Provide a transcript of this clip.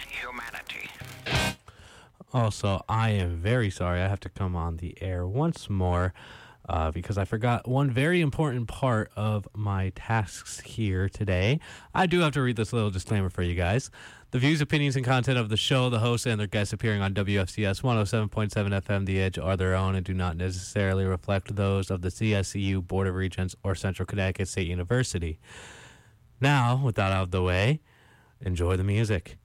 humanity. Also, I am very sorry I have to come on the air once more because I forgot one very important part of my tasks here today. I do have to read this little disclaimer for you guys. The views, opinions, and content of the show, the hosts, and their guests appearing on WFCS 107.7 FM The Edge are their own and do not necessarily reflect those of the CSCU, Board of Regents, or Central Connecticut State University. Now, with that out of the way, enjoy the music.